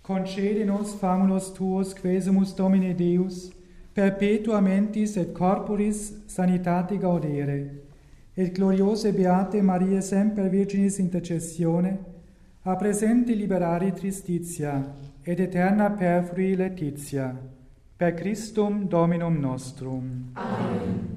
concede nos famulus tuos, quesumus Domine Deus, perpetua mentis et corporis sanitate gaudere, et gloriose beate Maria semper Virginis intercessione, a presente liberari tristitia, et eterna perfrui laetitia, per Christum Dominum nostrum. Amen.